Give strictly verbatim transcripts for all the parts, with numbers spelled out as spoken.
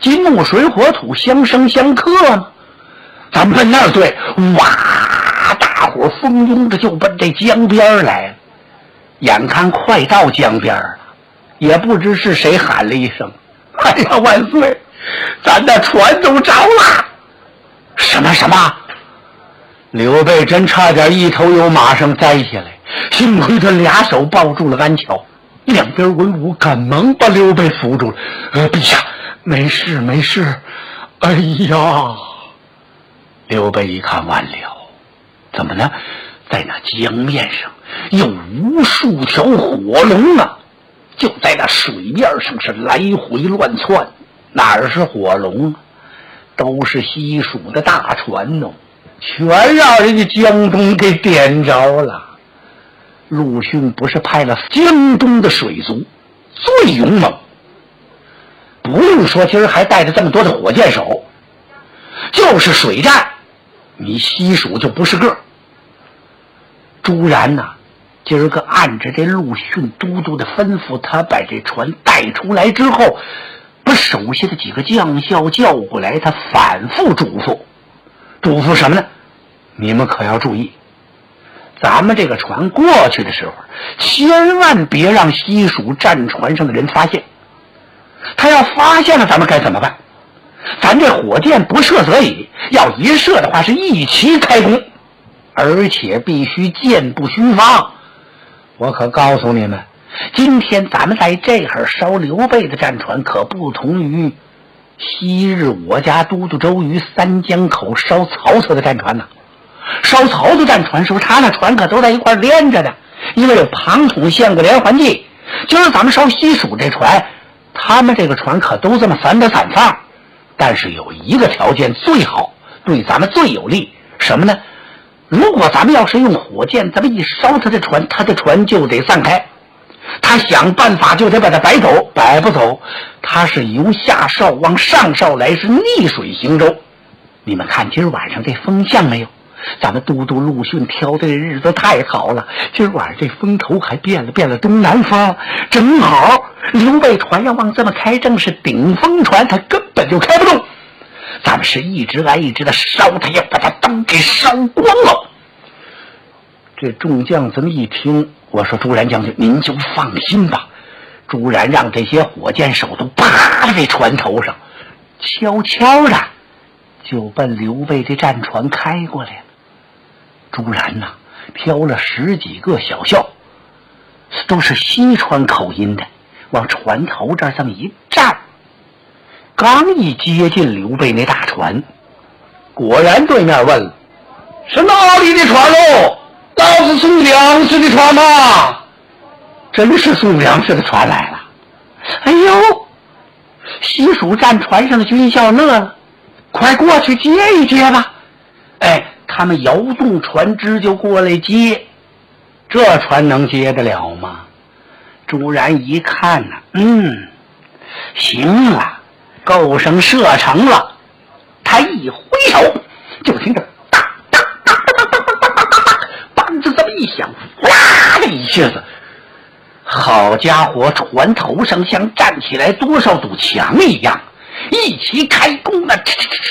金木水火土相生相克吗？咱们奔那儿对，哇，大伙蜂拥着就奔这江边来了。眼看快到江边了，也不知是谁喊了一声：“哎呀，万岁！咱的船都着了！”什么什么？刘备真差点一头由马上栽下来，幸亏他俩手抱住了鞍桥，两边文武赶忙把刘备扶住了。呃，陛下，没事没事。哎呀！刘备一看完了，怎么呢？在那江面上有无数条火龙啊，就在那水面上是来回乱窜。哪儿是火龙啊？都是西蜀的大船哦，全让人家江东给点着了。陆逊不是派了江东的水族最勇猛，不用说今儿还带着这么多的火箭手，就是水战你西蜀就不是个。朱然呐、啊，今儿个按着这陆逊都督的吩咐，他把这船带出来之后，把手下的几个将校叫过来，他反复嘱咐嘱咐什么呢？你们可要注意，咱们这个船过去的时候，千万别让西蜀战船上的人发现。他要发现了，咱们该怎么办？咱这火箭不射则已，要一射的话是一齐开弓，而且必须箭不虚发。我可告诉你们，今天咱们在这儿烧刘备的战船，可不同于昔日我家都督周瑜三江口烧曹操的战船呢。烧曹操战船时候，他那船可都在一块连着的，因为有庞统献个连环计。今儿咱们烧西蜀这船，他们这个船可都这么散的散放，但是有一个条件最好，对咱们最有利，什么呢？如果咱们要是用火箭这么一烧他的船，他的船就得散开，他想办法就得把他摆走，摆不走，他是由下哨往上哨来，是逆水行舟。你们看今儿晚上这风向没有？咱们都督陆逊挑的日子太好了，今儿晚上这风头还变了变了东南风，正好刘备船要往这么开，正是顶风船，他根本就开不动。咱们是一直来一直的烧他，也把他都给烧光了。这众将这么一听，我说朱然将军您就放心吧。朱然让这些火箭手都趴在这船头上，悄悄的就奔刘备这战船开过来了。朱然呐、啊，挑了十几个小校，都是西川口音的，往船头这儿这么一站，刚一接近刘备那大船，果然对面问了：“是哪里的船喽？老子送粮食的船吗？”真是送粮食的船来了。哎呦，西蜀战船上的军校乐了，快过去接一接吧。哎，他们摇动船只就过来接，这船能接得了吗？朱然一看呢、啊，嗯，行了，够声射成了。他一挥手，就听着哒哒哒哒哒哒哒哒哒，棒子这么一响，哗的一下子，好家伙，船头上像站起来多少堵墙一样，一起开弓了。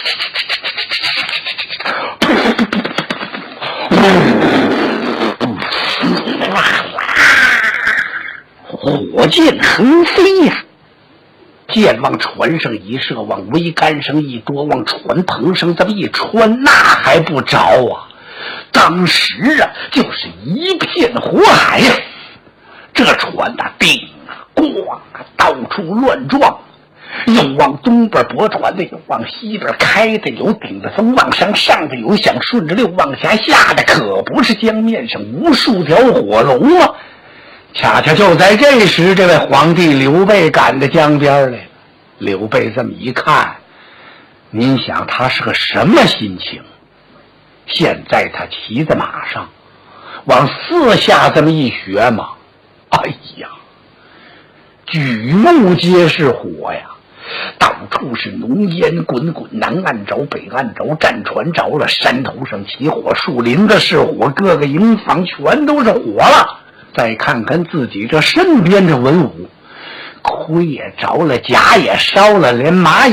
火箭横飞呀、啊，箭往船上一射，往桅杆上一多，往船棚上这么一穿，那还不着啊！当时啊，就是一片火海呀、啊！这船呐，顶啊，咣啊，到处乱撞。有往东边驳船的，有往西边开的，有顶着风往上上的，有想顺着溜往下下的，可不是江面上无数条火龙吗？恰恰就在这时，这位皇帝刘备赶到江边来了。刘备这么一看，您想他是个什么心情？现在他骑在马上，往四下这么一学嘛，哎呀，举目皆是火呀！到处是浓烟滚滚，南岸着北岸着，战船着了，山头上起火，树林子是火，各个营房全都是火了。再看看自己这身边的文武，盔也着了，甲也烧了，连马